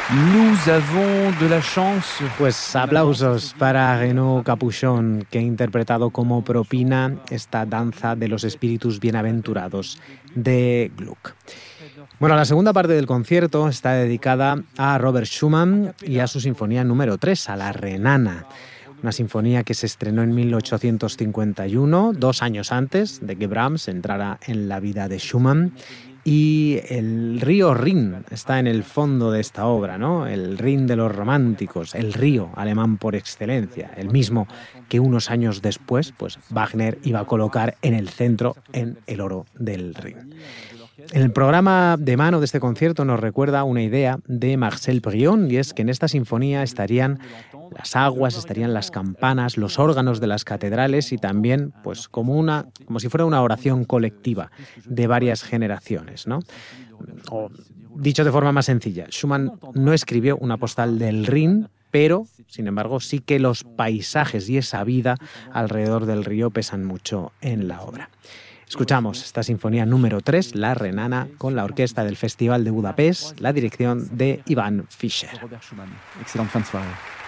Nous avons de la chance. Pues aplausos para Renaud Capuchon, que ha interpretado como propina esta danza de los espíritus bienaventurados de Gluck. Bueno, la segunda parte del concierto está dedicada a Robert Schumann y a su sinfonía número 3, a la Renana. Una sinfonía que se estrenó en 1851, 2 años antes de que Brahms entrara en la vida de Schumann. Y el río Rin está en el fondo de esta obra, ¿no? El Rin de los románticos, el río alemán por excelencia, el mismo que unos años después, pues Wagner iba a colocar en el centro, en el oro del Rin. En el programa de mano de este concierto nos recuerda una idea de Marcel Brion, y es que en esta sinfonía estarían las aguas, estarían las campanas, los órganos de las catedrales y también pues como si fuera una oración colectiva de varias generaciones, ¿no? O, dicho de forma más sencilla, Schumann no escribió una postal del Rin, pero, sin embargo, sí que los paisajes y esa vida alrededor del río pesan mucho en la obra. Escuchamos esta sinfonía número 3, La Renana, con la orquesta del Festival de Budapest, la dirección de Ivan Fischer. Excellente fin de soirée.